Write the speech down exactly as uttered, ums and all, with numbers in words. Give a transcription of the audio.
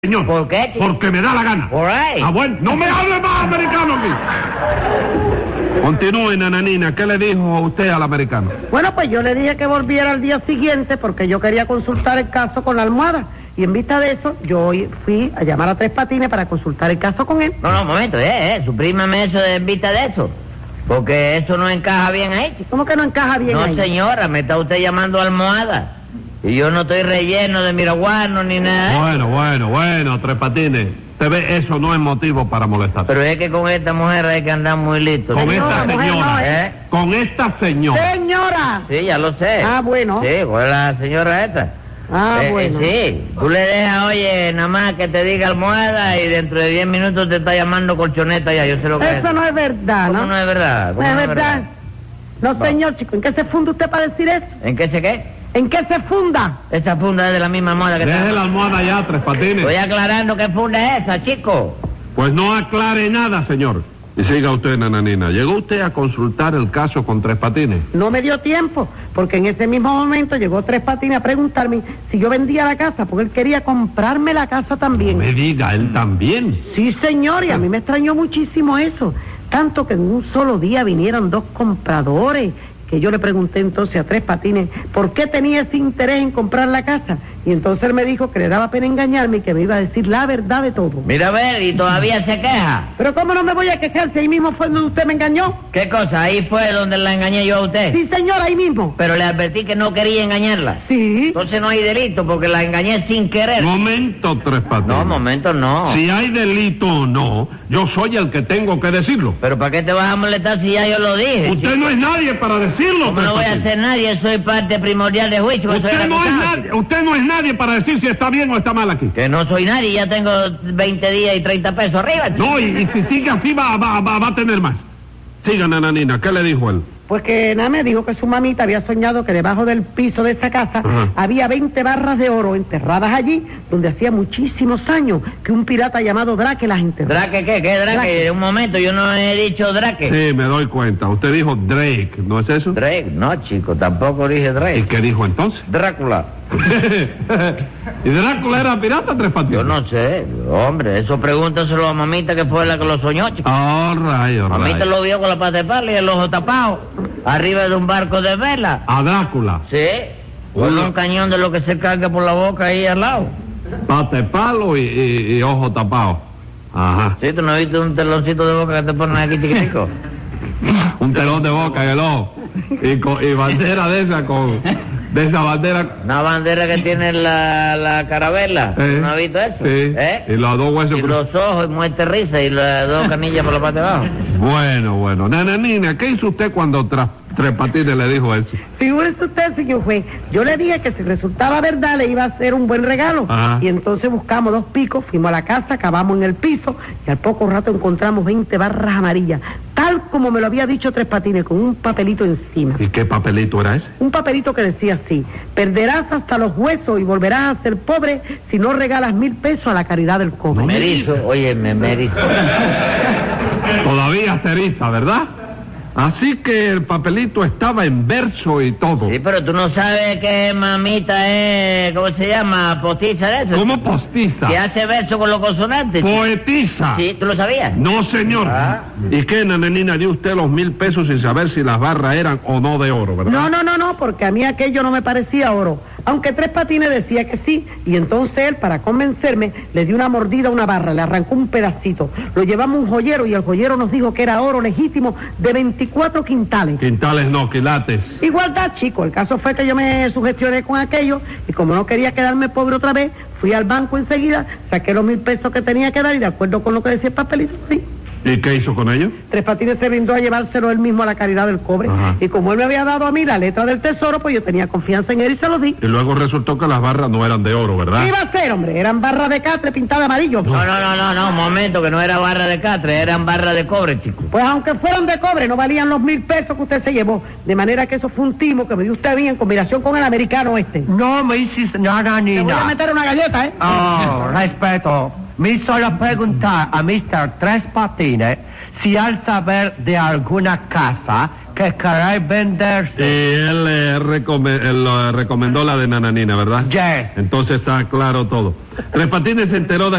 Señor. ¿Por qué? Porque me da la gana. Por ahí. Ah, bueno, no me hable más americano aquí. Continúe, nananina. ¿Qué le dijo usted al americano? Bueno, pues yo le dije que volviera al día siguiente porque yo quería consultar el caso con la almohada. Y en vista de eso, yo fui a llamar a Tres Patines para consultar el caso con él. No, no, un momento, eh, eh, suprímame eso de en vista de eso. Porque eso no encaja bien ahí. ¿Cómo que no encaja bien No, ahí? señora, me está usted llamando almohada. Y yo no estoy relleno de miraguano ni nada. Bueno, bueno, bueno, Tres Patines. Te ve, eso no es motivo para molestar. Pero es que con esta mujer hay que andar muy listo. Con Señora, esta mujer, señora. no, ¿eh? Con esta señora. ¡Señora! Sí, ya lo sé. Ah, bueno. Sí, con la señora esta. Ah, Eh, eh, bueno. sí, tú le dejas, oye, nada más que te diga almohada y dentro de diez minutos te está llamando colchoneta ya, yo sé lo que es. Eso no es verdad, ¿Cómo ¿no? no es verdad? No ¿Cómo es verdad. No, Va. señor, chico, ¿en qué se funda usted para decir eso? ¿En qué se qué? ¿En qué se funda? Esa funda es de la misma moda que Deje está. la almohada ya, Tres Patines. Estoy aclarando qué funda es esa, chico. Pues no aclare nada, señor. Y siga usted, nananina. ¿Llegó usted a consultar el caso con Tres Patines? No me dio tiempo, porque en ese mismo momento llegó Tres Patines a preguntarme si yo vendía la casa, porque él quería comprarme la casa también. Me diga, él también. Sí, señor, y a mí me extrañó muchísimo eso. Tanto que en un solo día vinieron dos compradores, que yo le pregunté entonces a Tres Patines por qué tenía ese interés en comprar la casa. Y entonces él me dijo que le daba pena engañarme y que me iba a decir la verdad de todo. Mira a ver, y todavía se queja. Pero ¿cómo no me voy a quejar si ahí mismo fue donde usted me engañó? ¿Qué cosa? Ahí fue donde la engañé yo a usted. Sí, señor, ahí mismo. Pero le advertí que no quería engañarla. Sí. Entonces no hay delito porque la engañé sin querer. Momento, Tres Patines. No, momento no. Si hay delito o no, yo soy el que tengo que decirlo. Pero ¿para qué te vas a molestar si ya yo lo dije? Usted chico? no es nadie para decirlo, ¿Cómo Tres no voy a Patines. ser nadie? Soy parte primordial de juicio. soy Usted el no, es acusado, nadie, usted no es nadie para decir si está bien o está mal aquí. Que no soy nadie, ya tengo veinte días y treinta pesos arriba. chico. No, y, y si sigue así va, va, va, va a tener más. Siga, nananina, ¿qué le dijo él? Pues que nada, me dijo que su mamita había soñado que debajo del piso de esa casa Ajá. había veinte barras de oro enterradas allí, donde hacía muchísimos años que un pirata llamado Drake las enterró. ¿Draque qué? ¿Qué Draque? Drake. Un momento, yo no he dicho Draque. Sí, me doy cuenta. Usted dijo Drake, ¿no es eso? Drake, no, chico, tampoco dije ¿Y Drake. qué dijo entonces? Drácula. ¿Y Drácula era pirata, Tres Patines? Yo no sé, hombre, eso pregúntaselo a mamita que fue la que lo soñó, chico. All right, all Mamita right. lo vio con la pata de palo y el ojo tapado, arriba de un barco de vela. A Drácula. Sí, con Uno. un cañón de lo que se carga por la boca ahí al lado. Pate palo y, y, y ojo tapado. Ajá. Sí, ¿tú no viste un teloncito de boca que te ponen aquí chiquitico? Un telón de boca en el ojo. Y, con, y bandera de esa con... De esa bandera... Una bandera que tiene la, la carabela. Eh, ¿No has visto eso? Sí. ¿Eh? Y los dos huesos... Y los ojos, y muerte risa, y las dos canillas por la parte de abajo. Bueno, bueno. Nananina, ¿qué hizo usted cuando tra- Tres Patines le dijo eso? Figúrese usted, señor juez, yo le dije que si resultaba verdad le iba a hacer un buen regalo. Ajá. Y entonces buscamos dos picos, fuimos a la casa, cavamos en el piso y al poco rato encontramos veinte barras amarillas, tal como me lo había dicho Tres Patines, con un papelito encima. ¿Y qué papelito era ese? Un papelito que decía así: perderás hasta los huesos y volverás a ser pobre si no regalas mil pesos a la caridad del cobre. Me erizo, oye, me, me erizo. Todavía se eriza, ¿verdad? Así que el papelito estaba en verso y todo. Sí, pero tú no sabes que mamita es, ¿cómo se llama? Postiza de eso. ¿Cómo postiza? Que hace verso con los consonantes. Poetiza. Sí, ¿tú lo sabías? No, señor. Ah. ¿Y qué, nananina, dio usted los mil pesos sin saber si las barras eran o no de oro, verdad? No, no, no, no, porque a mí aquello no me parecía oro. Aunque Tres Patines decía que sí, y entonces él, para convencerme, le dio una mordida a una barra, le arrancó un pedacito. Lo llevamos a un joyero y el joyero nos dijo que era oro legítimo de veinticuatro quintales. Quintales no, quilates. Igualdad, chico. El caso fue que yo me sugestioné con aquello y como no quería quedarme pobre otra vez, fui al banco enseguida, saqué los mil pesos que tenía que dar y de acuerdo con lo que decía el papelito, sí. ¿Y qué hizo con ellos? Tres Patines se brindó a llevárselo él mismo a la caridad del cobre. Ajá. Y como él me había dado a mí la letra del tesoro, pues yo tenía confianza en él y se lo di. Y luego resultó que las barras no eran de oro, ¿verdad? ¿Qué iba a ser, hombre? Eran barras de catre pintadas de amarillo. No, no, no, no, no, un momento, que no era barra de catre, eran barra de cobre, chico. Pues aunque fueran de cobre, no valían los mil pesos que usted se llevó. De manera que eso fue un timo que me dio usted a mí en combinación con el americano este. No me hiciste nada, Te voy a niña. meter una galleta, ¿eh? Oh, respeto. Me solo preguntar a mister Tres Patines si al saber de alguna casa que que queréis vender. Y él eh, recome- él, eh, recomendó la de Nananina, ¿verdad? Yes. Entonces está claro todo. Tres Patines se enteró de